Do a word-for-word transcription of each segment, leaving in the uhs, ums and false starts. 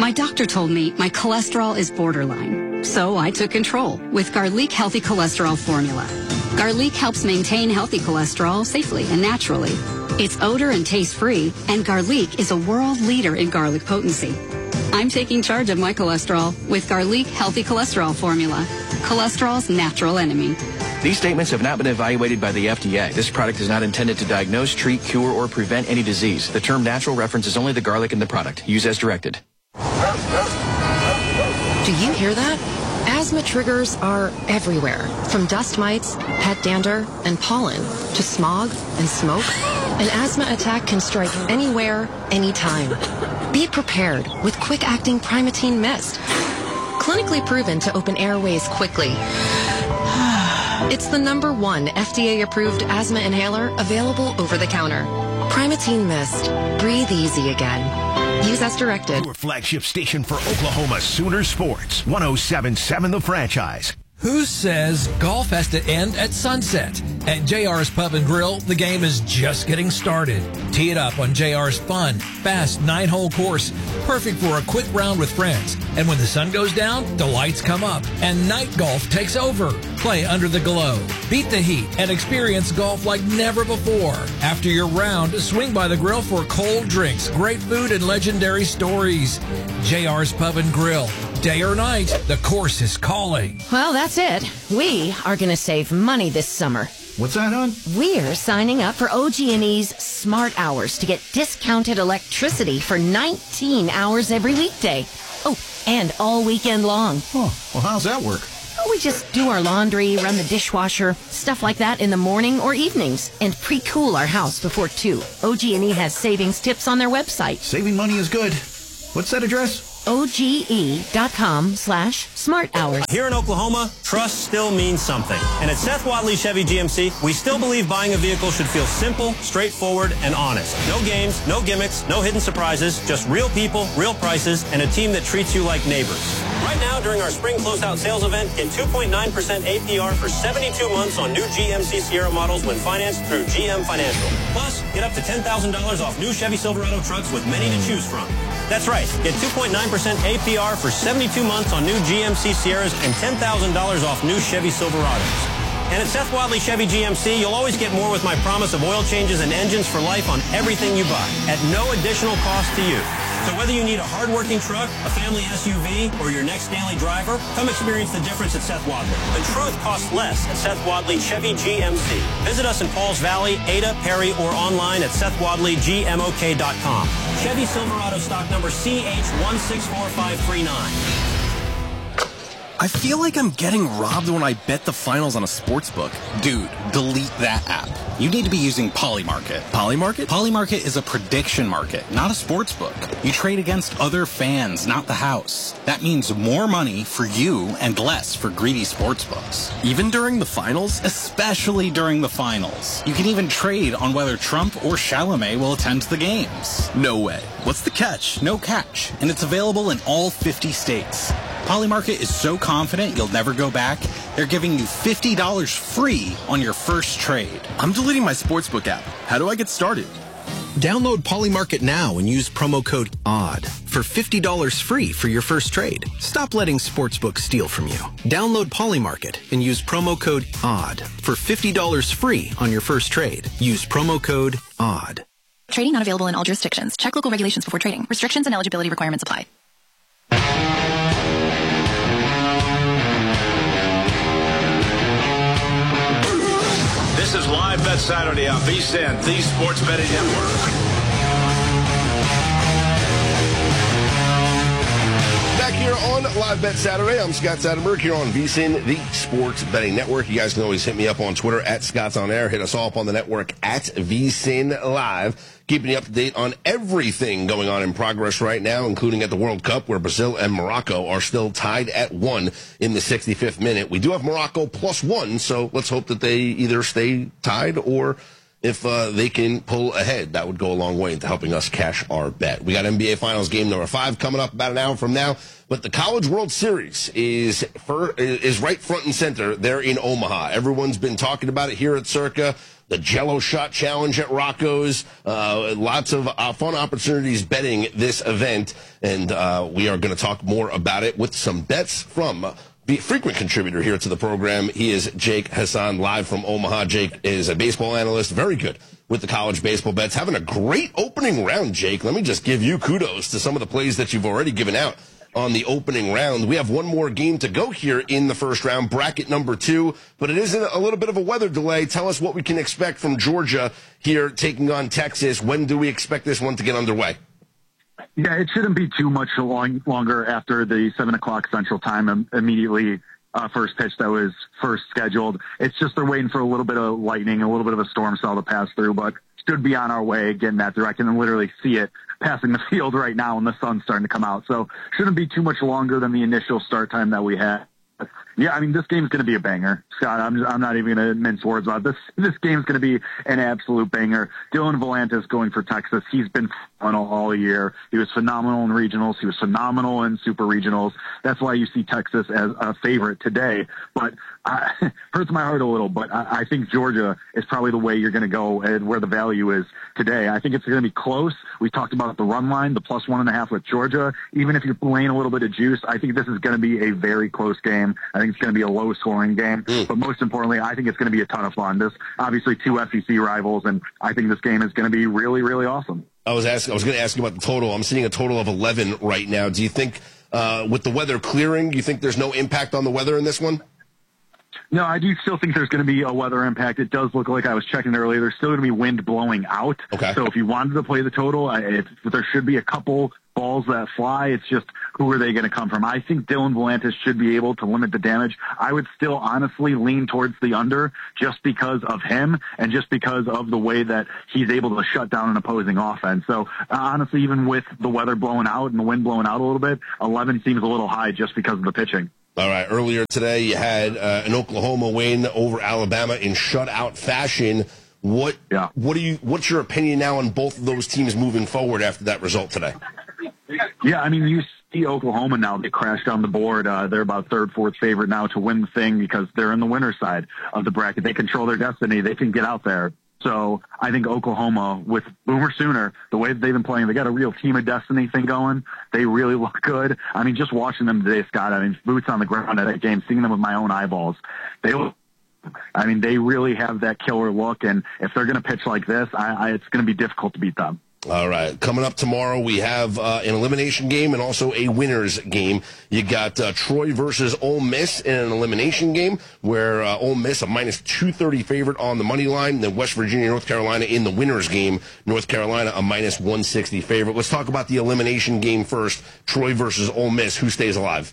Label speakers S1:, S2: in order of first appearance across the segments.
S1: My doctor told me my cholesterol is borderline, so I took control with Garlic Healthy Cholesterol Formula. Garlic helps maintain healthy cholesterol safely and naturally. It's odor and taste-free, and Garlic is a world leader in garlic potency. I'm taking charge of my cholesterol with Garlic Healthy Cholesterol Formula, cholesterol's natural enemy.
S2: These statements have not been evaluated by the F D A. This product is not intended to diagnose, treat, cure, or prevent any disease. The term natural references only the garlic in the product. Use as directed.
S3: Do you hear that? Asthma triggers are everywhere, from dust mites, pet dander, and pollen, to smog and smoke. An asthma attack can strike anywhere, anytime. Be prepared with quick-acting Primatene Mist. Clinically proven to open airways quickly. It's the number one F D A-approved asthma inhaler available over the counter. Primatene Mist. Breathe easy again. Use as directed.
S4: Your flagship station for Oklahoma Sooner Sports. one oh seven point seven The Franchise.
S5: Who says golf has to end at sunset? At J R's Pub and Grill, the game is just getting started. Tee it up on J R's fun, fast nine-hole course, perfect for a quick round with friends. And when the sun goes down, the lights come up, and night golf takes over. Play under the glow, beat the heat, and experience golf like never before. After your round, swing by the grill for cold drinks, great food, and legendary stories. J R's Pub and Grill. Day or night, the course is calling.
S6: Well, that's it. We are going to save money this summer.
S4: What's that, hon?
S6: We're signing up for O G and E's Smart Hours to get discounted electricity for nineteen hours every weekday. Oh, and all weekend long.
S4: Oh, well, how's that work?
S6: Oh, we just do our laundry, run the dishwasher, stuff like that in the morning or evenings, and pre-cool our house before two. O G and E has savings tips on their website.
S4: Saving money is good. What's that address?
S6: O G E dot com slash smart hours.
S7: Here in Oklahoma, trust still means something. And at Seth Wadley Chevy G M C, we still believe buying a vehicle should feel simple, straightforward, and honest. No games, no gimmicks, no hidden surprises, just real people, real prices, and a team that treats you like neighbors. Right now, during our spring closeout sales event, get two point nine percent A P R for seventy-two months on new G M C Sierra models when financed through G M Financial. Plus, get up to ten thousand dollars off new Chevy Silverado trucks with many to choose from. That's right. Get two point nine percent A P R for seventy-two months on new G M C Sierras and ten thousand dollars off new Chevy Silverados. And at Seth Wadley Chevy G M C, you'll always get more with my promise of oil changes and engines for life on everything you buy at no additional cost to you. So whether you need a hard-working truck, a family S U V, or your next daily driver, come experience the difference at Seth Wadley. The truth costs less at Seth Wadley Chevy G M C. Visit us in Pauls Valley, Ada, Perry, or online at Seth Wadley G M O K dot com. Chevy Silverado stock number C H one six four five three nine.
S8: I feel like I'm getting robbed when I bet the finals on a sportsbook. Dude, delete that app. You need to be using Polymarket. Polymarket? Polymarket is a prediction market, not a sportsbook. You trade against other fans, not the house. That means more money for you and less for greedy sportsbooks. Even during the finals? Especially during the finals. You can even trade on whether Trump or Chalamet will attend the games. No way. What's the catch? No catch. And it's available in all fifty states. Polymarket is so confident you'll never go back, they're giving you fifty dollars free on your first trade.
S9: I'm deleting my sportsbook app. How do I get started?
S10: Download Polymarket now and use promo code ODD for fifty dollars free for your first trade. Stop letting sportsbooks steal from you. Download Polymarket and use promo code ODD for fifty dollars free on your first trade. Use promo code ODD.
S11: Trading not available in all jurisdictions. Check local regulations before trading. Restrictions and eligibility requirements apply.
S12: This is Live Bet Saturday on V S I N, the Sports Betting Network.
S13: Back here on Live Bet Saturday, I'm Scott Satterberg here on V S I N, the Sports Betting Network. You guys can always hit me up on Twitter at Scott's On Air. Hit us all up on the network at V S I N Live. Keeping you up to date on everything going on in progress right now, including at the World Cup, where Brazil and Morocco are still tied at one in the sixty-fifth minute. We do have Morocco plus one, so let's hope that they either stay tied or if uh, they can pull ahead. That would go a long way into helping us cash our bet. We got N B A Finals game number five coming up about an hour from now, but the College World Series is for, is right front and center there in Omaha. Everyone's been talking about it here at Circa. the Jello Shot Challenge at Rocco's. Uh, lots of uh, fun opportunities betting this event, and uh, we are going to talk more about it with some bets from the frequent contributor here to the program. He is Jake Hassan, live from Omaha. Jake is a baseball analyst, very good with the college baseball bets. Having a great opening round, Jake. Let me just give you kudos to some of the plays that you've already given out on the opening round. We have one more game to go here in the first round, bracket number two, but it is a little bit of a weather delay. Tell us what we can expect from Georgia here taking on Texas. When do we expect this one to get underway?
S14: Yeah, it shouldn't be too much long, longer after the seven o'clock Central Time um, immediately uh, first pitch that was first scheduled. It's just they're waiting for a little bit of lightning, a little bit of a storm cell to pass through, but should be on our way getting that through. I can literally see it passing the field right now and the sun's starting to come out. So shouldn't be too much longer than the initial start time that we had. Yeah, I mean, this game's going to be a banger. Scott, I'm, I'm not even going to mince words about it. This. This game's going to be an absolute banger. Dylan Volantis going for Texas. He's been phenomenal all year. He was phenomenal in regionals. He was phenomenal in super regionals. That's why you see Texas as a favorite today. But uh, hurts my heart a little, but I, I think Georgia is probably the way you're going to go and where the value is today. I think it's going to be close. We talked about the run line, the plus one and a half with Georgia. Even if you're laying a little bit of juice, I think this is going to be a very close game. I think it's going to be a low-scoring game. Mm. But most importantly, I think it's going to be a ton of fun. This obviously two S E C rivals, and I think this game is going to be really, really awesome.
S13: I was asking. I was going to ask you about the total. I'm seeing a total of eleven right now. Do you think, uh, with the weather clearing, you think there's no impact on the weather in this one?
S14: No, I do still think there's going to be a weather impact. It does look like I was checking earlier. There's still going to be wind blowing out.
S13: Okay.
S14: So if you wanted to play the total, I, if, there should be a couple balls that fly. It's just who are they going to come from? I think Dylan Volantis should be able to limit the damage. I would still honestly lean towards the under just because of him and just because of the way that he's able to shut down an opposing offense. So uh, honestly, even with the weather blowing out and the wind blowing out a little bit, eleven seems a little high just because of the pitching.
S13: All right. Earlier today, you had uh, an Oklahoma win over Alabama in shutout fashion. What?
S14: Yeah.
S13: What do you? What's your opinion now on both of those teams moving forward after that result today?
S14: Yeah, I mean, you see Oklahoma now. They crashed on the board. Uh, they're about third, fourth favorite now to win the thing because they're in the winner's side of the bracket. They control their destiny. They can get out there. So I think Oklahoma, with Boomer Sooner, the way that they've been playing, they got a real team of destiny thing going. They really look good. I mean, just watching them today, Scott, I mean, boots on the ground at that game, seeing them with my own eyeballs, they look, I mean, they really have that killer look. And if they're going to pitch like this, I, I, it's going to be difficult to beat them.
S13: All right. Coming up tomorrow, we have uh, an elimination game and also a winner's game. You got uh, Troy versus Ole Miss in an elimination game where uh, Ole Miss a minus two thirty favorite on the money line. Then West Virginia, North Carolina in the winner's game. North Carolina a minus one sixty favorite. Let's talk about the elimination game first. Troy versus Ole Miss. Who stays alive?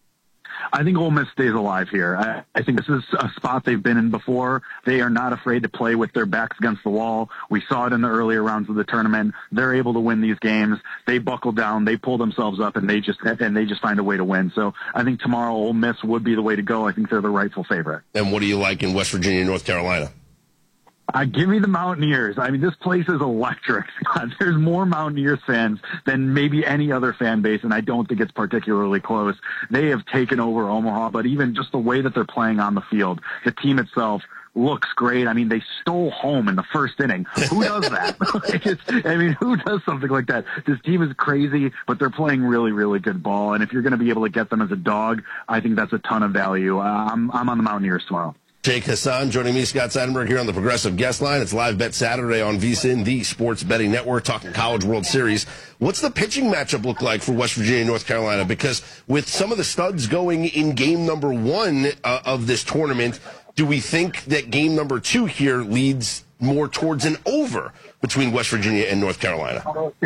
S14: I think Ole Miss stays alive here. I, I think this is a spot they've been in before. They are not afraid to play with their backs against the wall. We saw it in the earlier rounds of the tournament. They're able to win these games. They buckle down, they pull themselves up, and they just and they just find a way to win. So I think tomorrow Ole Miss would be the way to go. I think they're the rightful favorite.
S13: And what do you like in West Virginia, North Carolina?
S14: Uh, give me the Mountaineers. I mean, this place is electric. There's more Mountaineers fans than maybe any other fan base, and I don't think it's particularly close. They have taken over Omaha, but even just the way that they're playing on the field, the team itself looks great. I mean, they stole home in the first inning. Who does that? like it's, I mean, who does something like that? This team is crazy, but they're playing really, really good ball, and if you're going to be able to get them as a dog, I think that's a ton of value. Uh, I'm, I'm on the Mountaineers tomorrow.
S13: Jake Hassan joining me, Scott Seidenberg, here on the Progressive Guest Line. It's Live Bet Saturday on V S I N, the Sports Betting Network, talking College World Series. What's the pitching matchup look like for West Virginia and North Carolina? Because with some of the studs going in game number one uh, of this tournament, do we think that game number two here leads more towards an over between West Virginia and North Carolina?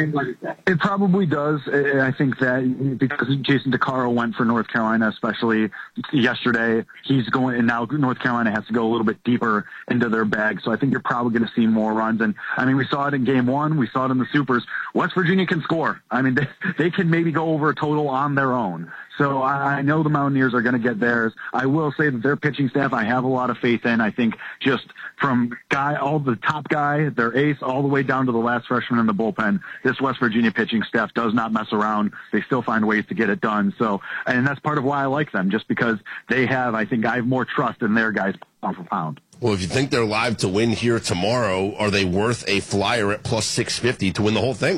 S14: It probably does. I think that because Jason DeCaro went for North Carolina, especially yesterday, he's going, and now North Carolina has to go a little bit deeper into their bag. So I think you're probably going to see more runs. And I mean, we saw it in game one. We saw it in the Supers. West Virginia can score. I mean, they, they can maybe go over a total on their own. So I, I know the Mountaineers are going to get theirs. I will say that their pitching staff, I have a lot of faith in. I think just from guy, all the top guy, their ace, all the way down to the last freshman in the bullpen, this West Virginia pitching staff does not mess around. They still find ways to get it done. So, and that's part of why I like them, just because they have, I think I have more trust in their guys pound for pound.
S13: Well, if you think they're live to win here tomorrow, are they worth a flyer at plus six fifty to win the whole thing?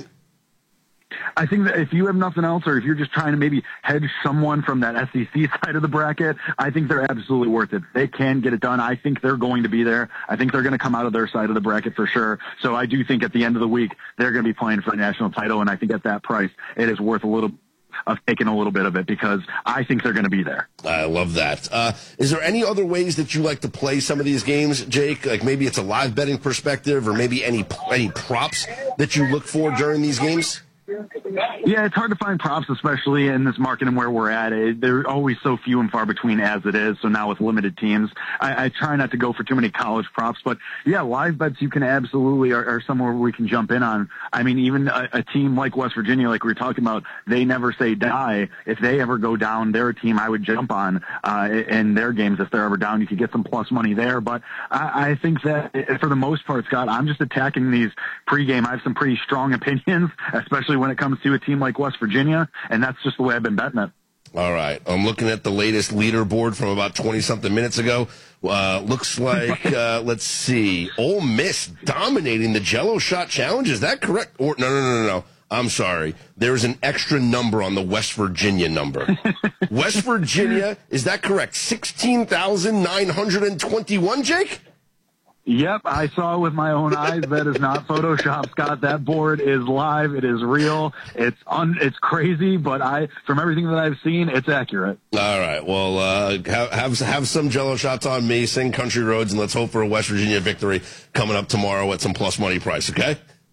S14: I think that if you have nothing else, or if you're just trying to maybe hedge someone from that S E C side of the bracket, I think they're absolutely worth it. They can get it done. I think they're going to be there. I think they're going to come out of their side of the bracket for sure. So I do think at the end of the week, they're going to be playing for the national title. And I think at that price, it is worth a little of taking a little bit of it because I think they're going to be there.
S13: I love that. Uh, is there any other ways that you like to play some of these games, Jake? Like maybe it's a live betting perspective or maybe any any props that you look for during these games?
S14: Yeah, it's hard to find props, especially in this market and where we're at. It, they're always so few and far between as it is. So now with limited teams, I, I try not to go for too many college props. But yeah, live bets you can absolutely are, are somewhere we can jump in on. I mean, even a, a team like West Virginia, like we were talking about, they never say die. If they ever go down, they're a team I would jump on uh, in their games. If they're ever down, you could get some plus money there. But I, I think that for the most part, Scott, I'm just attacking these pregame. I have some pretty strong opinions, especially when it comes to a team like West Virginia, and that's just the way I've been betting it.
S13: All right. I'm looking at the latest leaderboard from about twenty-something minutes ago. Uh, looks like, uh, let's see, Ole Miss dominating the Jello Shot Challenge. Is that correct? Or no, no, no, no, no. I'm sorry. There's an extra number on the West Virginia number. West Virginia, is that correct? sixteen thousand nine hundred twenty-one, Jake?
S14: Yep, I saw it with my own eyes. That is not Photoshop, Scott. That board is live. It is real. It's un, it's crazy, but I, from everything that I've seen, it's accurate.
S13: All right. Well, uh, have, have have some Jello shots on me. Sing Country Roads, and let's hope for a West Virginia victory coming up tomorrow at some plus money price. Okay.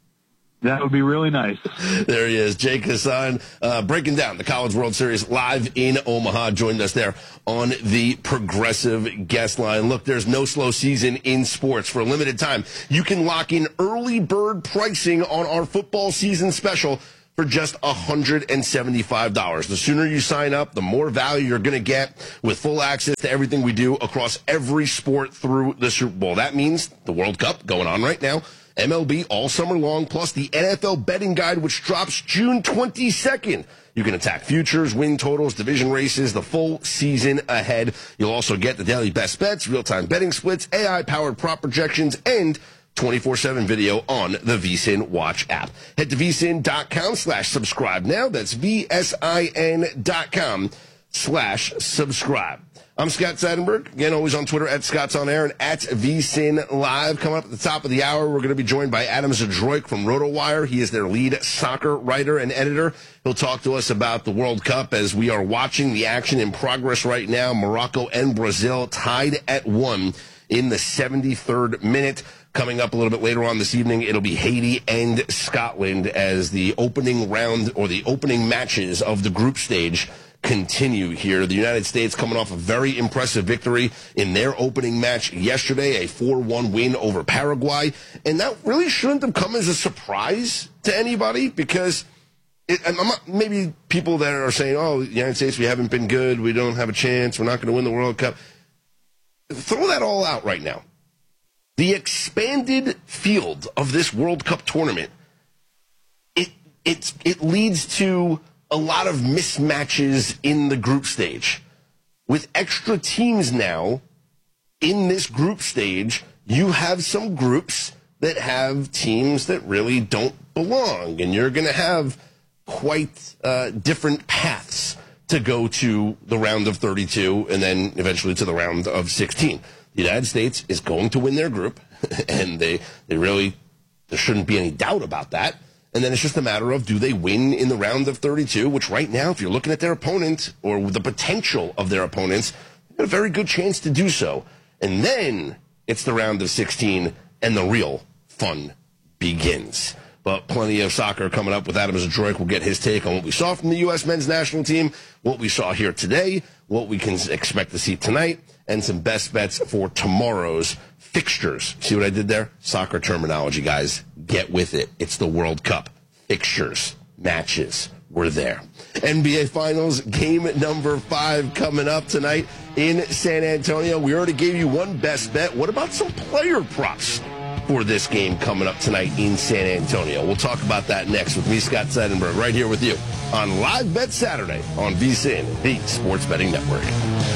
S14: That would be really nice.
S13: There he is, Jake Hassan, uh, breaking down the College World Series live in Omaha. Joined us there on the Progressive guest line. Look, there's no slow season in sports. For a limited time, you can lock in early bird pricing on our football season special for just one hundred seventy-five dollars. The sooner you sign up, the more value you're going to get with full access to everything we do across every sport through the Super Bowl. That means the World Cup going on right now, M L B all summer long, plus the N F L betting guide, which drops June twenty-second. You can attack futures, win totals, division races, the full season ahead. You'll also get the daily best bets, real-time betting splits, A I-powered prop projections, and twenty-four seven video on the VSiN Watch app. Head to vsin.com slash subscribe now. That's V-S-I-N dot com slash subscribe. I'm Scott Seidenberg. Again, always on Twitter at Scott's On Air and at VSiN Live. Coming up at the top of the hour, we're going to be joined by Adam Zadroik from RotoWire. He is their lead soccer writer and editor. He'll talk to us about the World Cup as we are watching the action in progress right now. Morocco and Brazil tied at one in the seventy-third minute. Coming up a little bit later on this evening, it'll be Haiti and Scotland as the opening round or the opening matches of the group stage continue here. The United States coming off a very impressive victory in their opening match yesterday, a four one win over Paraguay. And that really shouldn't have come as a surprise to anybody because it, I'm not, maybe people that are saying, oh, the United States, we haven't been good, we don't have a chance, we're not going to win the World Cup. Throw that all out right now. The expanded field of this World Cup tournament, it it's, it leads to a lot of mismatches in the group stage. With extra teams now in this group stage, you have some groups that have teams that really don't belong, and you're going to have quite uh, different paths to go to the round of thirty-two and then eventually to the round of sixteen. The United States is going to win their group, and they, they really, there shouldn't be any doubt about that. And then it's just a matter of, do they win in the round of thirty-two, which right now, if you're looking at their opponent or the potential of their opponents, they have a very good chance to do so. And then it's the round of sixteen, and the real fun begins. But plenty of soccer coming up with Adam Zadroik. We'll get his take on what we saw from the U S men's national team, what we saw here today, what we can expect to see tonight, and some best bets for tomorrow's fixtures. See what I did there? Soccer terminology, guys. Get with it. It's the World Cup. Fixtures, matches, we're there. N B A Finals, game number five coming up tonight in San Antonio. We already gave you one best bet. What about some player props for this game coming up tonight in San Antonio? We'll talk about that next with me, Scott Seidenberg, right here with you on Live Bet Saturday on VSiN, the Sports Betting Network.